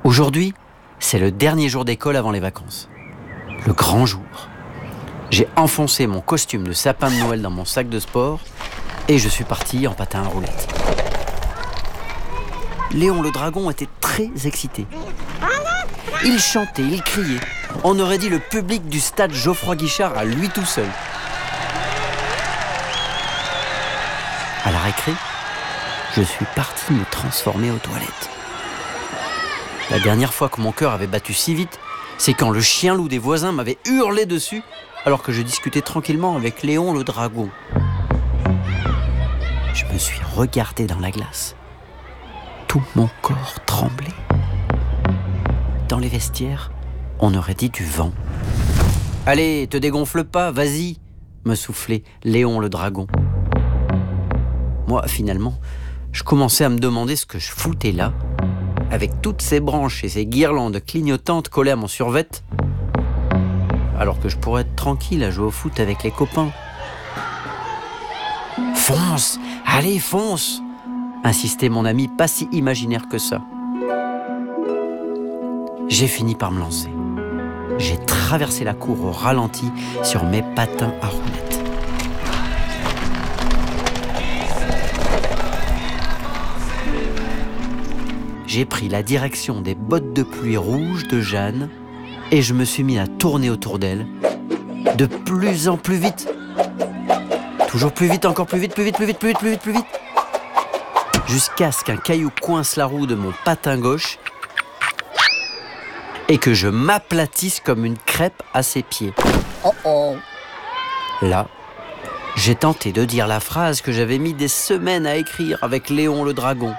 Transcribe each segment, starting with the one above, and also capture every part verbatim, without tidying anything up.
Aujourd'hui, c'est le dernier jour d'école avant les vacances. Le grand jour. J'ai enfoncé mon costume de sapin de Noël dans mon sac de sport et je suis parti en patin à roulettes. Léon le dragon était très excité. Il chantait, il criait. On aurait dit le public du stade Geoffroy-Guichard à lui tout seul. À la récré, je suis parti me transformer aux toilettes. La dernière fois que mon cœur avait battu si vite, c'est quand le chien loup des voisins m'avait hurlé dessus alors que je discutais tranquillement avec Léon le dragon. Je me suis regardé dans la glace. Tout mon corps tremblait. Dans les vestiaires, on aurait dit du vent. « Allez, te dégonfle pas, vas-y !» me soufflait Léon le dragon. Moi, finalement, je commençais à me demander ce que je foutais là, avec toutes ces branches et ces guirlandes clignotantes collées à mon survêt, alors que je pourrais être tranquille à jouer au foot avec les copains. « Fonce, allez, fonce !» insistait mon ami pas si imaginaire que ça. J'ai fini par me lancer. J'ai traversé la cour au ralenti sur mes patins à roulettes. J'ai pris la direction des bottes de pluie rouges de Jeanne et je me suis mis à tourner autour d'elle, de plus en plus vite. Toujours plus vite, encore plus vite, plus vite, plus vite, plus vite, plus vite, plus vite. Jusqu'à ce qu'un caillou coince la roue de mon patin gauche et que je m'aplatisse comme une crêpe à ses pieds. Oh oh. Là, j'ai tenté de dire la phrase que j'avais mis des semaines à écrire avec Léon le dragon.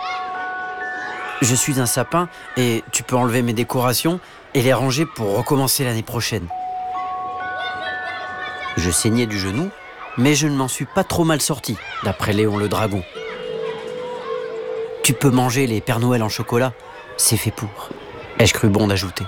Je suis un sapin et tu peux enlever mes décorations et les ranger pour recommencer l'année prochaine. Je saignais du genou, mais je ne m'en suis pas trop mal sorti, d'après Léon le dragon. Tu peux manger les Pères Noël en chocolat, c'est fait pour, ai-je cru bon d'ajouter.